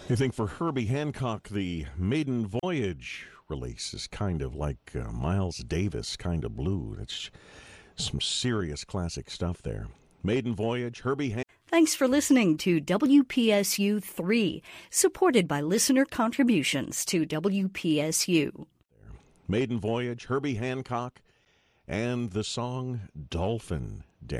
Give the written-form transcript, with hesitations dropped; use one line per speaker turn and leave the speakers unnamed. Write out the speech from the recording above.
I think for Herbie Hancock, the Maiden Voyage release is kind of like Miles Davis kind of blue. It's some serious classic stuff there. Maiden Voyage, Herbie Hancock.
Thanks for listening to WPSU 3, supported by listener contributions to WPSU.
Maiden Voyage, Herbie Hancock, and the song Dolphin.